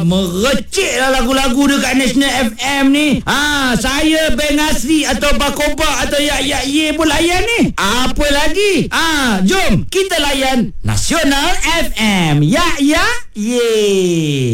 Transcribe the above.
Merecik lah lagu-lagu dekat National FM ni. Saya Beng Asri atau Bakoba atau Yak Ye pun layan ni. Apa lagi? Jom kita layan Nasional FM. Yak Ye.